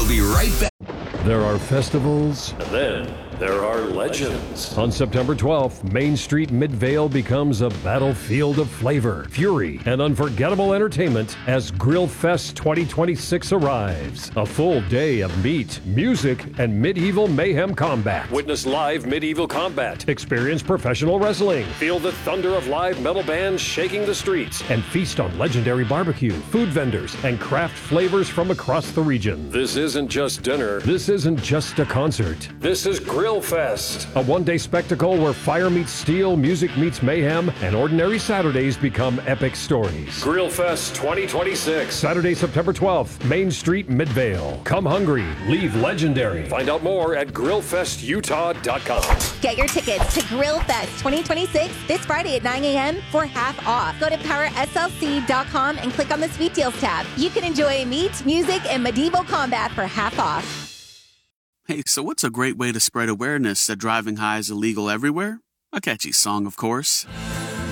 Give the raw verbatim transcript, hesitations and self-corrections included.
be right back. There are festivals, and then there are legends. On September twelfth, Main Street Midvale becomes a battlefield of flavor, fury, and unforgettable entertainment as Grill Fest twenty twenty-six arrives. A full day of meat, music, and medieval mayhem combat. Witness live medieval combat. Experience professional wrestling. Feel the thunder of live metal bands shaking the streets. And feast on legendary barbecue, food vendors, and craft flavors from across the region. This isn't just dinner. This isn't just a concert. This is Grill Fest, a one-day spectacle where fire meets steel, music meets mayhem, and ordinary Saturdays become epic stories. Grill Fest twenty twenty-six. Saturday, September twelfth, Main Street, Midvale. Come hungry, leave legendary. Find out more at grill fest utah dot com. Get your tickets to Grill Fest twenty twenty-six this Friday at nine a.m. for half off. Go to power s l c dot com and click on the Sweet Deals tab. You can enjoy meat, music, and medieval combat for half off. Hey, so what's a great way to spread awareness that driving high is illegal everywhere? A catchy song, of course.